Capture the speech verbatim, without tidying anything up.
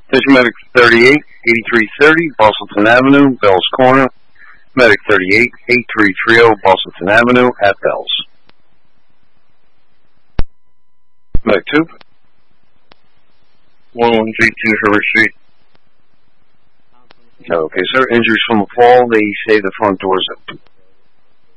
Attention Medic thirty-eight, eighty-three thirty, Bosselton Avenue, Bell's Corner. Medic thirty-eight, eighty-three thirty, Bosselton Avenue at Bell's. Medic two. one one three two Herbert Street. Okay, sir. Injuries from the fall. They say the front door's open.